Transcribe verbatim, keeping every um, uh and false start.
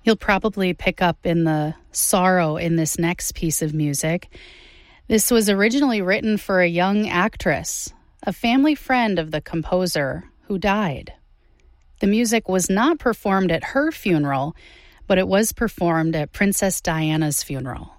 You'll probably pick up in the sorrow in this next piece of music. This was originally written for a young actress, a family friend of the composer who died. The music was not performed at her funeral, but it was performed at Princess Diana's funeral.